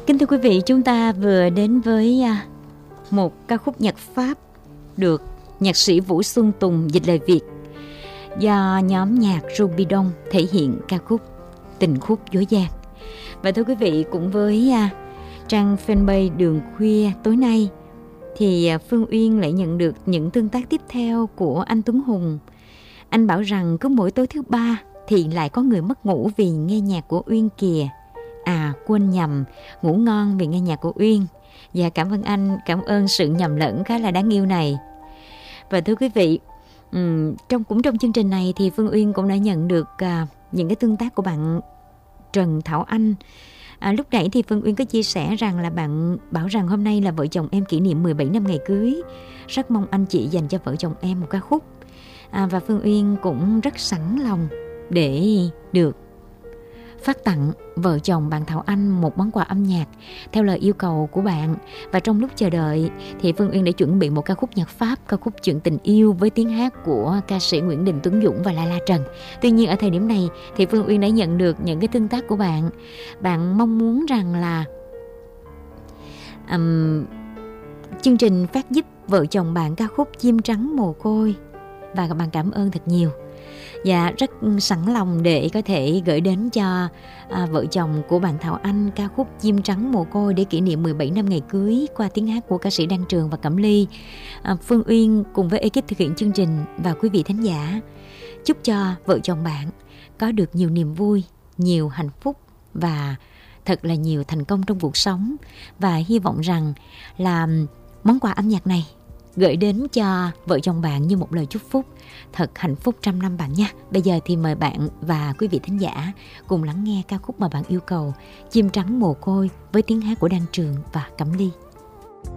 Kính thưa quý vị, chúng ta vừa đến với một ca khúc nhạc Pháp được nhạc sĩ Vũ Xuân Tùng dịch lời Việt do nhóm nhạc Rubidon thể hiện ca khúc Tình khúc dối gian. Và thưa quý vị, cũng với trang fanpage Đường Khuya tối nay thì Phương Uyên lại nhận được những tương tác tiếp theo của anh Tuấn Hùng. Anh bảo rằng cứ mỗi tối thứ ba thì lại có người mất ngủ vì nghe nhạc của Uyên kìa. À, quên nhầm, ngủ ngon vì nghe nhạc của Uyên. Dạ, cảm ơn anh, cảm ơn sự nhầm lẫn khá là đáng yêu này. Và thưa quý vị, trong chương trình này thì Phương Uyên cũng đã nhận được những cái tương tác của bạn Trần Thảo Anh. Lúc nãy thì Phương Uyên có chia sẻ rằng là bạn bảo rằng hôm nay là vợ chồng em kỷ niệm 17 năm ngày cưới. Rất mong anh chị dành cho vợ chồng em một ca khúc. Và Phương Uyên cũng rất sẵn lòng để được phát tặng vợ chồng bạn Thảo Anh một món quà âm nhạc theo lời yêu cầu của bạn. Và trong lúc chờ đợi thì Phương Uyên đã chuẩn bị một ca khúc nhạc Pháp, ca khúc Chuyện tình yêu với tiếng hát của ca sĩ Nguyễn Đình Tuấn Dũng và La La Trần. Tuy nhiên ở thời điểm này thì Phương Uyên đã nhận được những cái tương tác của bạn. Bạn mong muốn rằng là chương trình phát giúp vợ chồng bạn ca khúc Chim trắng mồ côi. Và bạn cảm ơn thật nhiều. Dạ, rất sẵn lòng để có thể gửi đến cho vợ chồng của bạn Thảo Anh ca khúc Chim trắng mồ côi để kỷ niệm 17 năm ngày cưới qua tiếng hát của ca sĩ Đan Trường và Cẩm Ly. Phương Uyên cùng với ekip thực hiện chương trình và quý vị thính giả chúc cho vợ chồng bạn có được nhiều niềm vui, nhiều hạnh phúc và thật là nhiều thành công trong cuộc sống. Và hy vọng rằng là món quà âm nhạc này gửi đến cho vợ chồng bạn như một lời chúc phúc thật hạnh phúc trăm năm bạn nha. Bây giờ thì mời bạn và quý vị thính giả cùng lắng nghe ca khúc mà bạn yêu cầu, Chim trắng mồ côi với tiếng hát của Đan Trường và Cẩm Ly.